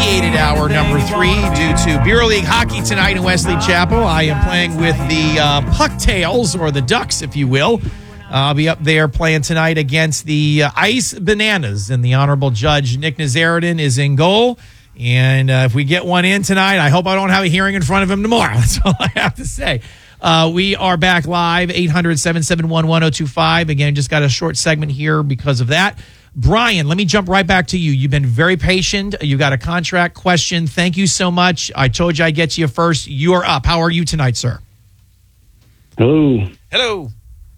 abbreviated hour number 3 due to Beer League hockey tonight in Wesley Chapel. I am playing with the Pucktails, or the Ducks, if you will. I'll be up there playing tonight against the Ice Bananas, and the Honorable Judge Nick Nazaridin is in goal. And if we get one in tonight, I hope I don't have a hearing in front of him tomorrow. That's all I have to say. We are back live, 800-771-1025. Again, just got a short segment here because of that. Brian, let me jump right back to you. You've been very patient. You got a contract question. Thank you so much. I told you I'd get to you first. You are up. How are you tonight, sir? Hello. Hello.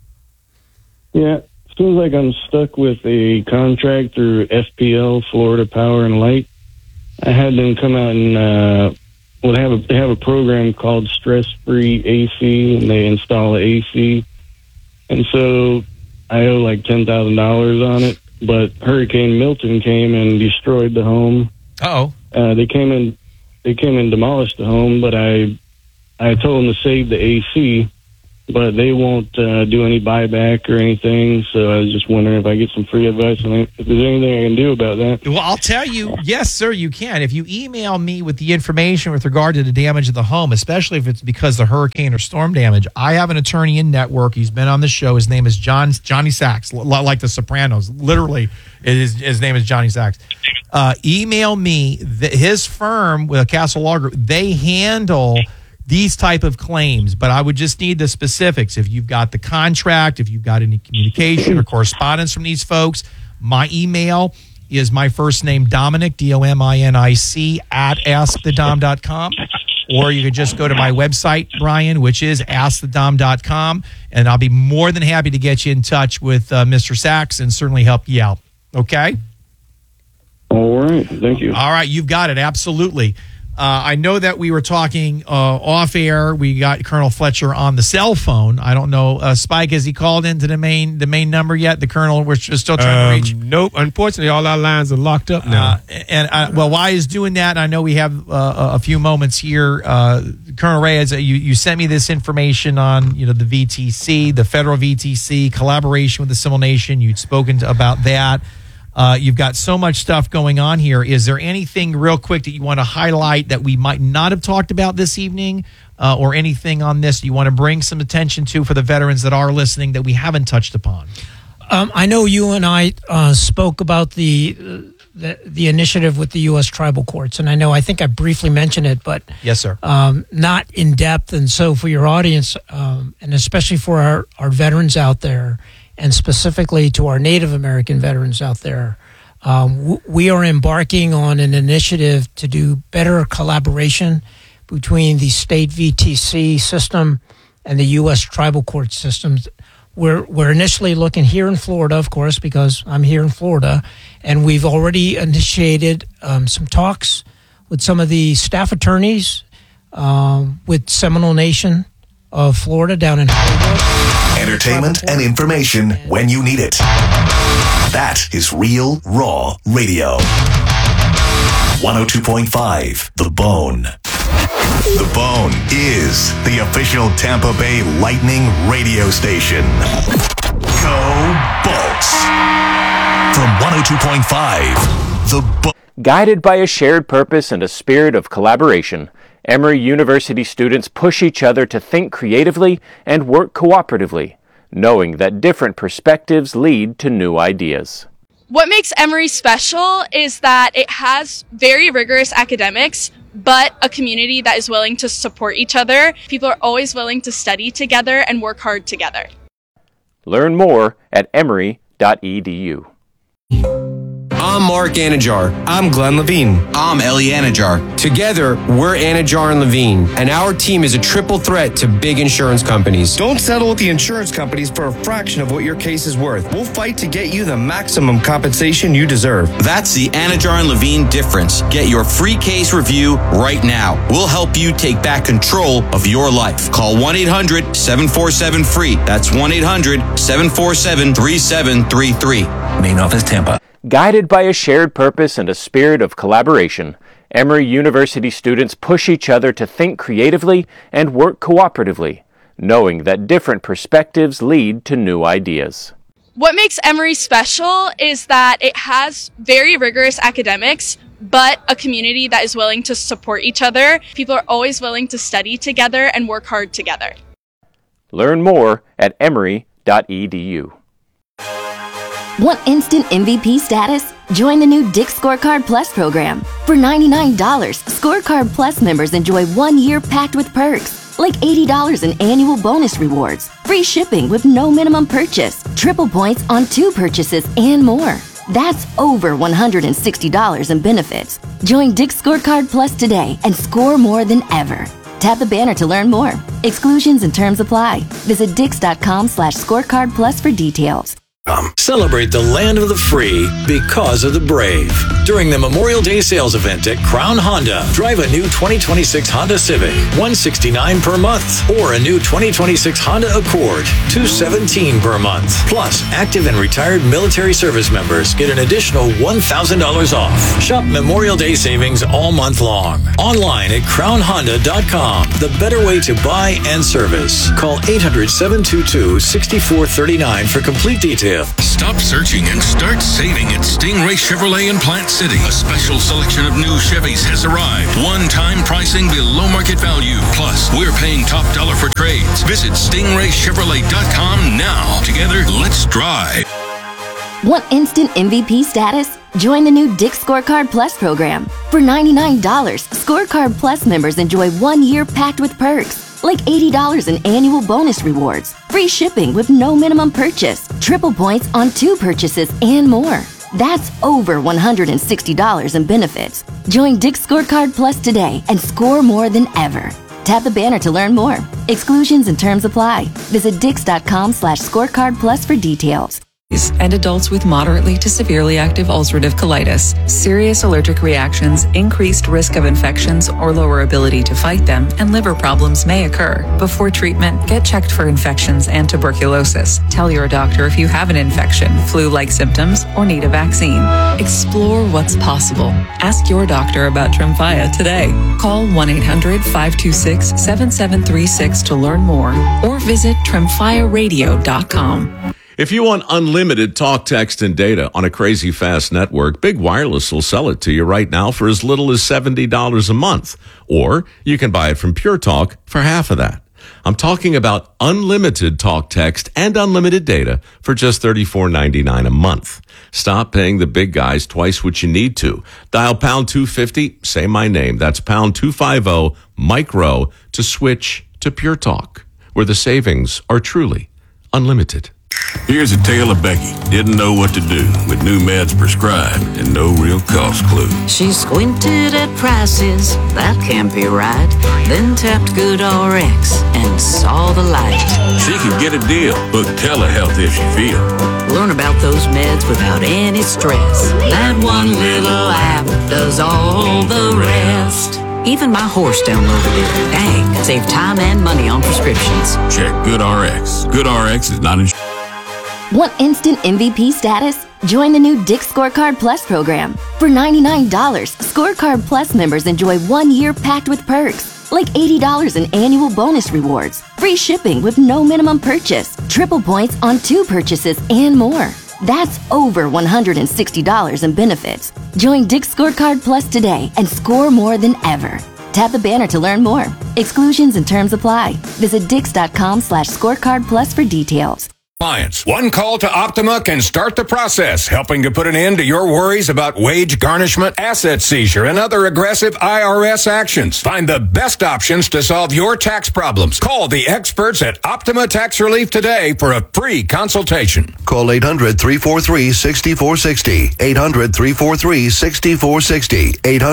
Yeah, seems like I'm stuck with a contract through FPL, Florida Power and Light. I had them come out and they have a program called Stress Free AC, and they install the AC. And so I owe like $10,000 on it. But Hurricane Milton came and destroyed the home. They came and demolished the home, but I told them to save the AC, but they won't do any buyback or anything. So I was just wondering if I get some free advice on it. If there's anything I can do about that. Well, I'll tell you, yes, sir, you can. If you email me with the information with regard to the damage of the home, especially if it's because of hurricane or storm damage, I have an attorney in network. He's been on the show. His name is Johnny Sachs, like The Sopranos. Literally, his name is Johnny Sachs. Email me. His firm, with Castle Law Group, they handle these type of claims, but I would just need the specifics. If you've got the contract, if you've got any communication or correspondence from these folks, my email is my first name, Dominic, DOMINIC, at askthedom.com. Or you can just go to my website, Brian, which is askthedom.com, and I'll be more than happy to get you in touch with Mr. Sachs and certainly help you out. Okay? All right. Thank you. All right. You've got it. Absolutely. I know that we were talking off air. We got Colonel Fletcher on the cell phone. I don't know, Spike, has he called into the main number yet? The Colonel, we're still trying to reach. Nope. Unfortunately, all our lines are locked up now. Well, while he's doing that, I know we have a few moments here. Colonel Reyes, you sent me this information on the VTC, the federal VTC collaboration with the Civil Nation. You'd spoken about that. You've got so much stuff going on here. Is there anything real quick that you want to highlight that we might not have talked about this evening, or anything on this you want to bring some attention to for the veterans that are listening that we haven't touched upon? I know you and I spoke about the initiative with the U.S. tribal courts, and I think I briefly mentioned it, but yes, sir, not in depth. And so for your audience, and especially for our veterans out there, and specifically to our Native American veterans out there, we are embarking on an initiative to do better collaboration between the state VTC system and the U.S. tribal court systems. We're initially looking here in Florida, of course, because I'm here in Florida, and we've already initiated some talks with some of the staff attorneys with Seminole Nation of Florida down in Hollywood. Entertainment and information when you need it. That is Real Raw Radio. 102.5 The Bone. The Bone is the official Tampa Bay Lightning radio station. Go Bolts. From 102.5 The Bone. Guided by a shared purpose and a spirit of collaboration, Emory University students push each other to think creatively and work cooperatively, knowing that different perspectives lead to new ideas. What makes Emory special is that it has very rigorous academics, but a community that is willing to support each other. People are always willing to study together and work hard together. Learn more at emory.edu. I'm Mark Anajar. I'm Glenn Levine. I'm Ellie Anajar. Together, we're Anajar and Levine, and our team is a triple threat to big insurance companies. Don't settle with the insurance companies for a fraction of what your case is worth. We'll fight to get you the maximum compensation you deserve. That's the Anajar and Levine difference. Get your free case review right now. We'll help you take back control of your life. Call 1-800-747-FREE. That's 1-800-747-3733. Main office, Tampa. Guided by a shared purpose and a spirit of collaboration, Emory University students push each other to think creatively and work cooperatively, knowing that different perspectives lead to new ideas. What makes Emory special is that it has very rigorous academics, but a community that is willing to support each other. People are always willing to study together and work hard together. Learn more at emory.edu. Want instant MVP status? Join the new Dick's Scorecard Plus program. For $99, Scorecard Plus members enjoy 1 year packed with perks, like $80 in annual bonus rewards, free shipping with no minimum purchase, triple points on 2 purchases, and more. That's over $160 in benefits. Join Dick's Scorecard Plus today and score more than ever. Tap the banner to learn more. Exclusions and terms apply. Visit dix.com/scorecard plus for details. Celebrate the land of the free because of the brave. During the Memorial Day sales event at Crown Honda, drive a new 2026 Honda Civic, $169 per month, or a new 2026 Honda Accord, $217 per month. Plus, active and retired military service members get an additional $1,000 off. Shop Memorial Day savings all month long. Online at crownhonda.com, the better way to buy and service. Call 800-722-6439 for complete details. Stop searching and start saving at Stingray Chevrolet in Plant City. A special selection of new Chevys has arrived. One-time pricing below market value. Plus, we're paying top dollar for trades. Visit stingraychevrolet.com now. Together, let's drive. Want instant MVP status? Join the new Dick's Scorecard Plus program. For $99, Scorecard Plus members enjoy 1 year packed with perks, like $80 in annual bonus rewards, free shipping with no minimum purchase, triple points on 2 purchases, and more. That's over $160 in benefits. Join Dick's Scorecard Plus today and score more than ever. Tap the banner to learn more. Exclusions and terms apply. Visit dix.com/scorecard plus for details. And adults with moderately to severely active ulcerative colitis. Serious allergic reactions, increased risk of infections or lower ability to fight them, and liver problems may occur. Before treatment, get checked for infections and tuberculosis. Tell your doctor if you have an infection, flu-like symptoms, or need a vaccine. Explore what's possible. Ask your doctor about Tremfya today. Call 1-800-526-7736 to learn more, or visit tremfyaradio.com. If you want unlimited talk, text, and data on a crazy fast network, Big Wireless will sell it to you right now for as little as $70 a month. Or you can buy it from Pure Talk for half of that. I'm talking about unlimited talk, text, and unlimited data for just $34.99 a month. Stop paying the big guys twice what you need to. Dial pound 250, say my name. That's pound 250 micro to switch to Pure Talk, where the savings are truly unlimited. Here's a tale of Becky. Didn't know what to do with new meds prescribed and no real cost clue. She squinted at prices, that can't be right. Then tapped GoodRx and saw the light. She could get a deal, book telehealth if she feel. Learn about those meds without any stress. That one little app does all the rest. Even my horse downloaded it. Dang, save time and money on prescriptions. Check GoodRx. GoodRx is not insured. Want instant MVP status? Join the new Dick's Scorecard Plus program. For $99, Scorecard Plus members enjoy 1 year packed with perks, like $80 in annual bonus rewards, free shipping with no minimum purchase, triple points on 2 purchases, and more. That's over $160 in benefits. Join Dick's Scorecard Plus today and score more than ever. Tap the banner to learn more. Exclusions and terms apply. Visit dix.com/scorecard plus for details. Clients, one call to Optima can start the process, helping to put an end to your worries about wage garnishment, asset seizure, and other aggressive IRS actions. Find the best options to solve your tax problems. Call the experts at Optima Tax Relief today for a free consultation. Call 800-343-6460. 800-343-6460.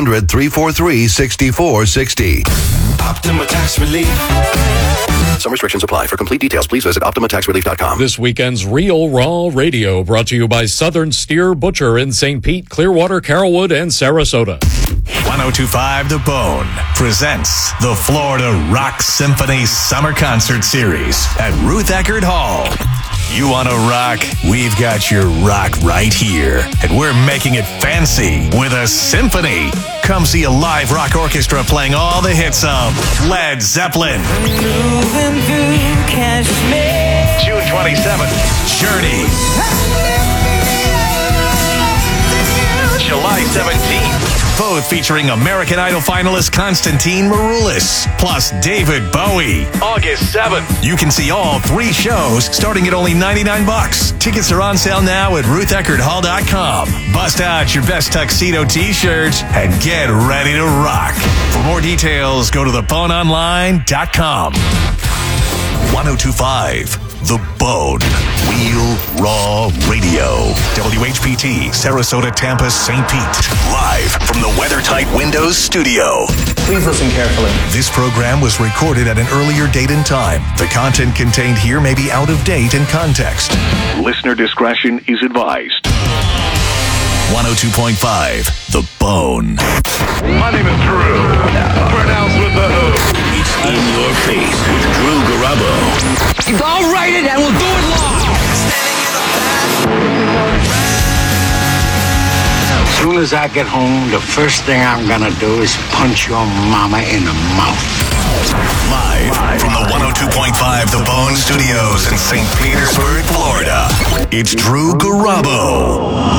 800-343-6460. Optima Tax Relief. Some restrictions apply. For complete details, please visit OptimaTaxRelief.com. This weekend's Real Raw Radio brought to you by Southern Steer Butcher in St. Pete, Clearwater, Carrollwood, and Sarasota. 1025 The Bone presents the Florida Rock Symphony Summer Concert Series at Ruth Eckerd Hall. You want to rock? We've got your rock right here. And we're making it fancy with a symphony. Come see a live rock orchestra playing all the hits of Led Zeppelin. June 27th, Journey. July 17th, both featuring American Idol finalist Konstantin Maroulis, plus David Bowie. August 7th. You can see all 3 shows starting at only $99. Tickets are on sale now at rutheckerdhall.com. Bust out your best tuxedo t-shirts and get ready to rock. For more details, go to theboneonline.com. 1025 The Bone. Real Raw Radio. WHPT, Sarasota, Tampa, St. Pete. Live from the WeatherTight Windows studio. Please listen carefully. This program was recorded at an earlier date and time. The content contained here may be out of date in context. Listener discretion is advised. 102.5 The Bone. My name is Drew. Pronounced with the O. It's in your face with Drew Garabo. I'll write it and we'll do it live. As soon as I get home, the first thing I'm gonna do is punch your mama in the mouth. Live from the 102.5 The Bone Studios in St. Petersburg, Florida. It's Drew Garabo.